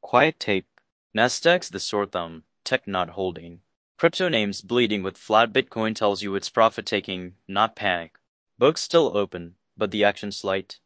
Quiet take. Nasdaq's the sore thumb, tech not holding. Crypto names bleeding with flat Bitcoin tells you it's profit taking, not panic. Books still open, but the action slight.